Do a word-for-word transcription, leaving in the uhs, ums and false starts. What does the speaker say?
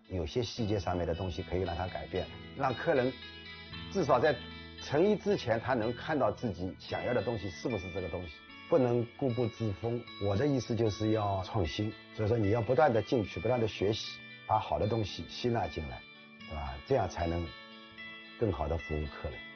有些细节上面的东西可以让他改变，让客人至少在成衣之前，他能看到自己想要的东西是不是这个东西，不能固步自封。我的意思就是要创新，所以说你要不断的进取，不断的学习，把好的东西吸纳进来，对吧？这样才能更好的服务客人。